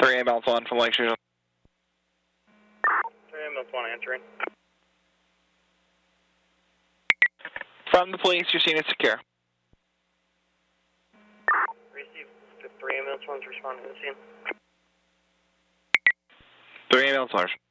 3 ambulance 1 from Lake Shore. 3 ambulance 1 answering. From the police, your scene is secure. Receive 3 ambulance 1's responding to the scene. 3 ambulance 1.